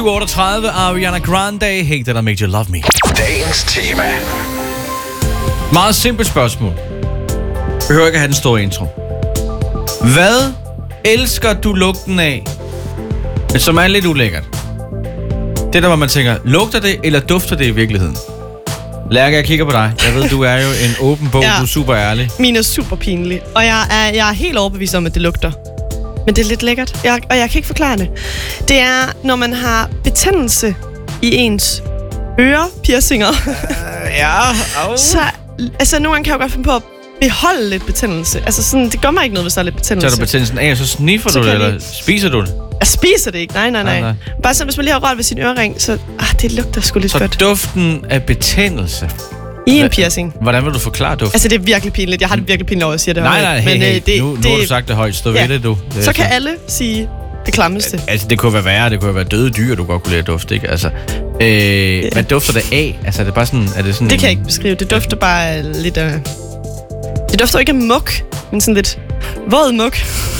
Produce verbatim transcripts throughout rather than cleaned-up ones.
otteogtredive, Ariana Grande, Hey That I Made You Love Me. Dagens tema. Meget simpelt spørgsmål. Jeg behøver ikke at have den store intro. Hvad elsker du lugten af, men som er lidt ulækkert? Det der, hvor man tænker, lugter det, eller dufter det i virkeligheden? Lærke, jeg kigger på dig. Jeg ved, du er jo en åben bog, ja. Du er super ærlig. Min er super pinlig, og jeg er, jeg er helt overbevist om, at det lugter. Men det er lidt lækkert, jeg, og jeg kan ikke forklare det. Det er, når man har betændelse i ens ørepiercinger. Uh, ja, au. Så, altså, nogle gange kan jeg jo godt finde på at beholde lidt betændelse. Altså, sådan, det gør mig ikke noget, hvis der er lidt betændelse. Tager du betændelsen af, og så sniffer så du det, eller ikke. Spiser du det? Jeg spiser det ikke, nej, nej, nej. nej, nej. Bare sådan, hvis man lige har rørt ved sin ørering, så ah, det lugter sgu lidt så godt. Så duften af betændelse? I en piercing. Hvordan vil du forklare duften? Altså, det er virkelig pinligt. Jeg har det virkelig pinligt over at sige det nej, nej, hey, men, hey. Øh, det, nu, det, nu har du sagt det højt. Stå ja. ved det, du. Det så kan sådan. alle sige det klammeste. Altså, det kunne være værre. Det kunne være døde dyr, du godt kunne lide at dufte, ikke? Altså, øh, ja. Hvad dufter det af? Altså, er det bare sådan... Er det sådan det kan jeg en... ikke beskrive. Det dufter bare lidt af... Det dufter ikke af muk, men sådan lidt våd muk.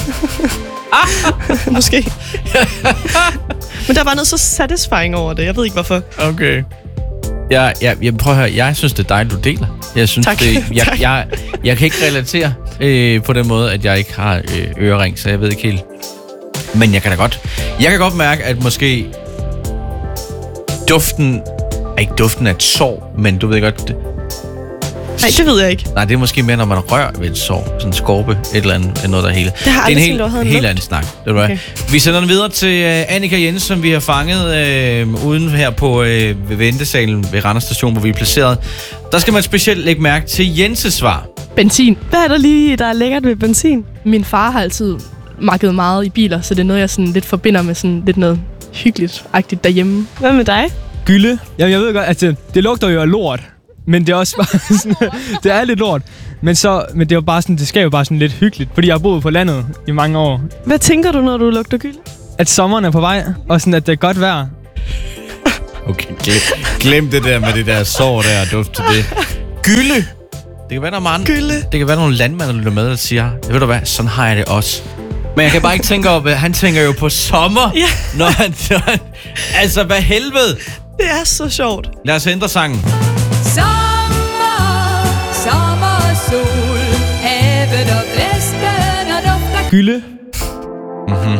Måske. Men der var noget så satisfying over det. Jeg ved ikke, hvorfor. Okay. Jeg, jeg, jeg prøver at høre. Jeg synes, det er dejligt, du deler. Jeg synes, tak. det... Jeg, jeg, jeg, jeg kan ikke relatere øh, på den måde, at jeg ikke har øh, ørering, så jeg ved ikke helt. Men jeg kan da godt... Jeg kan godt mærke, at måske... Duften... Ikke duften af et sår, men du ved godt... Nej, det ved jeg ikke. Nej, det er måske mere, når man rører ved et sår. Sådan en skorpe, et eller andet, noget der hele. Det har det er en helt, helt, helt anden snak. Det okay. Vi sender den videre til uh, Annika Jensen, som vi har fanget øh, uden her på øh, ved ventesalen ved Randers Station, hvor vi er placeret. Der skal man specielt lægge mærke til Jenses svar. Benzin. Hvad er der lige, der er lækkert ved benzin? Min far har altid makket meget i biler, så det er noget, jeg sådan lidt forbinder med sådan lidt noget hyggeligt-agtigt derhjemme. Hvad med dig? Gylde. Jamen, jeg ved godt, altså, det lugter jo af lort. Men det er også bare sådan, det er lidt lort. Men så, men det er jo bare sådan, det skal jo bare sådan lidt hyggeligt, fordi jeg har boet på landet i mange år. Hvad tænker du, når du lugter gylde? At sommeren er på vej, og sådan, at det er godt vejr. Okay, glem, glem det der med det der sår der og duft til det. Gylde. Det kan være, der er mange, Gylde. Det kan være nogle landmænd, der lytter med, der siger, ved du hvad, sådan har jeg det også. Men jeg kan bare ikke tænke over, han tænker jo på sommer, ja. når, han, når han... Altså, hvad helvede? Det er så sjovt. Lad os ændre sangen. Sommer, sommer, sol, havet og blæsten og dufter. Gylde. Mhm.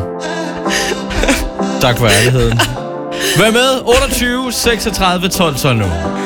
Tak for ærligheden. Vær med, otteogtyve seksogtredive tolv tolv nu.